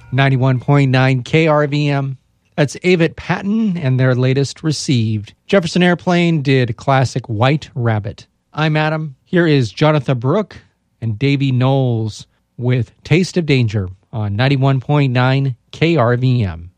91.9 KRVM. That's Avett Patton and their latest Received. Jefferson Airplane did classic White Rabbit. I'm Adam. Here is Jonathan Brooke and Davey Knowles with Taste of Danger on 91.9 KRVM.